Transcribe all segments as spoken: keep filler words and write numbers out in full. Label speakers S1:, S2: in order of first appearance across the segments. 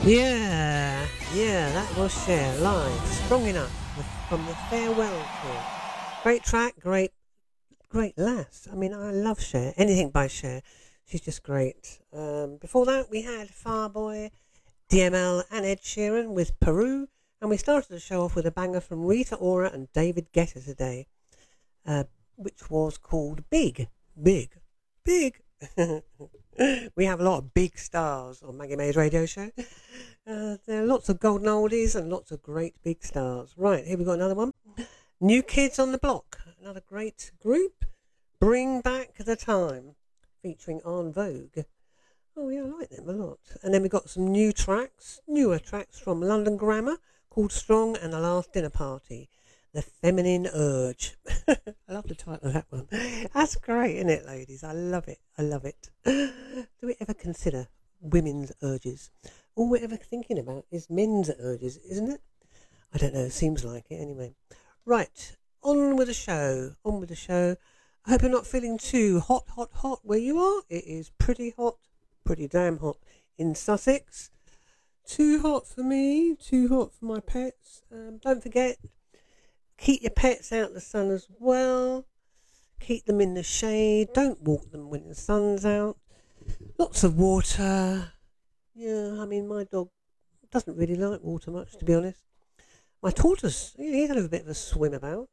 S1: Yeah, yeah, that was Cher live, Strong Enough from the Farewell Tour. Great track, great, great lass. I mean, I love Cher. Anything by Cher, she's just great. Um, before that, we had Farboy, D M L, and Ed Sheeran with Peru, and we started the show off with a banger from Rita Ora and David Guetta today, uh, which was called Big, Big, Big. We have a lot of big stars on Maggie May's radio show. Uh, there are lots of golden oldies and lots of great big stars. Right, here we've got another one. New Kids on the Block, another great group. Bring Back the Time, featuring En Vogue. Oh yeah, I like them a lot. And then we've got some new tracks, newer tracks from London Grammar, called Strong and the Last Dinner Party. The Feminine Urge. I love the title of that one. That's great, isn't it, ladies? I love it. I love it. Do we ever consider women's urges? All we're ever thinking about is men's urges, isn't it? I don't know. It seems like it anyway. Right. On with the show. On with the show. I hope you're not feeling too hot, hot, hot where you are. It is pretty hot. Pretty damn hot in Sussex. Too hot for me. Too hot for my pets. Um, don't forget, keep your pets out in the sun as well. Keep them in the shade. Don't walk them when the sun's out. Lots of water. Yeah, I mean, my dog doesn't really like water much, to be honest. My tortoise, he's had a bit of a swim about.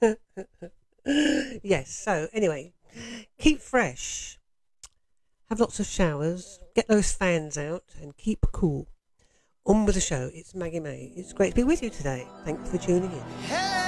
S1: Yes, so anyway, keep fresh. Have lots of showers. Get those fans out and keep cool. On with the show. It's Maggie May. It's great to be with you today. Thanks for tuning in.
S2: Hey!